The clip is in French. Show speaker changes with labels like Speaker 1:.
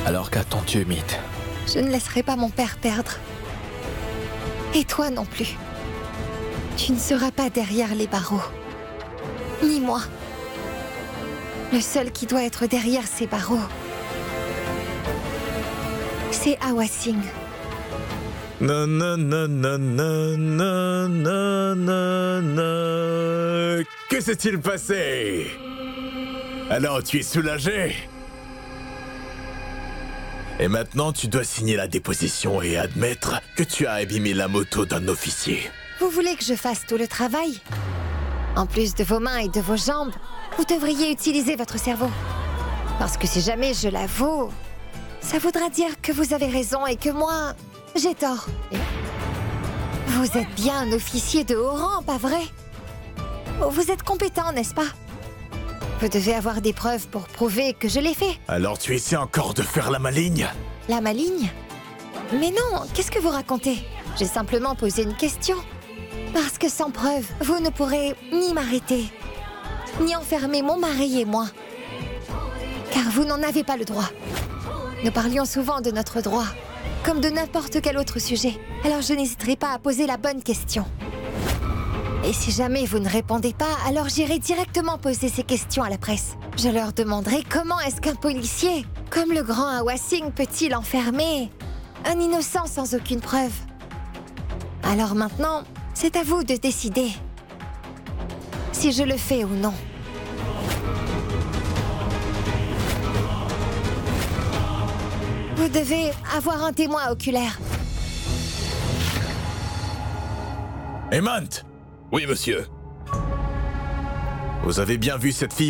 Speaker 1: Alors qu'attends-tu, Mythe?
Speaker 2: Je ne laisserai pas mon père perdre. Et toi non plus. Tu ne seras pas derrière les barreaux. Ni moi. Le seul qui doit être derrière ces barreaux, c'est Awa Singh.
Speaker 1: Non, non, non, non, non, non, non, non, non. Que s'est-il passé? Alors, tu es soulagé? Et maintenant, tu dois signer la déposition et admettre que tu as abîmé la moto d'un officier.
Speaker 2: Vous voulez que je fasse tout le travail? En plus de vos mains et de vos jambes, vous devriez utiliser votre cerveau. Parce que si jamais je l'avoue, ça voudra dire que vous avez raison et que moi, j'ai tort. Vous êtes bien un officier de haut rang, pas vrai? Vous êtes compétent, n'est-ce pas? Vous devez avoir des preuves pour prouver que je l'ai fait.
Speaker 1: Alors tu essaies encore de faire la maligne?
Speaker 2: La maligne? Mais non, qu'est-ce que vous racontez? J'ai simplement posé une question. Parce que sans preuve, vous ne pourrez ni m'arrêter, ni enfermer mon mari et moi. Car vous n'en avez pas le droit. Nous parlions souvent de notre droit, comme de n'importe quel autre sujet. Alors je n'hésiterai pas à poser la bonne question. Et si jamais vous ne répondez pas, alors j'irai directement poser ces questions à la presse. Je leur demanderai comment est-ce qu'un policier, comme le grand Awa Singh, peut-il enfermer un innocent sans aucune preuve? Alors maintenant, c'est à vous de décider si je le fais ou non. Vous devez avoir un témoin oculaire.
Speaker 1: Hemant!
Speaker 3: Oui, monsieur.
Speaker 1: Vous avez bien vu cette fille